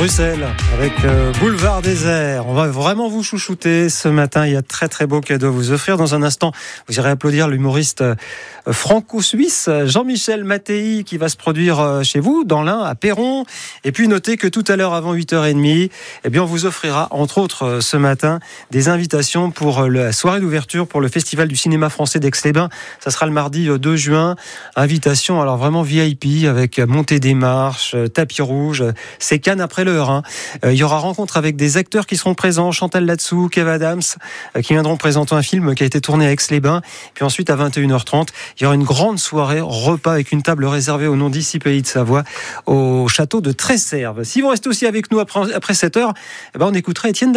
Bruxelles avec Boulevard Désert. On va vraiment vous chouchouter ce matin. Il y a très très beaux cadeaux à vous offrir. Dans un instant, vous irez applaudir l'humoriste franco-suisse Jean-Michel Mattei qui va se produire chez vous dans l'Ain à Perron. Et puis notez que tout à l'heure avant 8h30, eh bien on vous offrira entre autres ce matin des invitations pour la soirée d'ouverture pour le Festival du cinéma français d'Aix-les-Bains. Ça sera le mardi 2 juin. Invitation alors vraiment VIP avec montée des marches, tapis rouge. C'est Cannes après l'heure. Il y aura rencontre avec des acteurs qui seront présents, Chantal Latsou, Kev Adams, qui viendront présenter un film qui a été tourné à Aix-les-Bains. Puis ensuite, à 21h30, il y aura une grande soirée repas avec une table réservée au nom d'ici Pays de Savoie au château de Tresserve. Si vous restez aussi avec nous après 7h, on écoutera Étienne